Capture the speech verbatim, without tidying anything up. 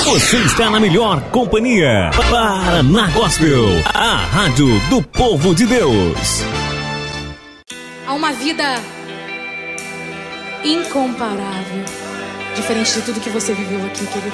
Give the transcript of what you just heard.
Você está na melhor companhia. Paraná Gospel, a rádio do povo de Deus. Há uma vida incomparável, diferente de tudo que você viveu aqui, querido.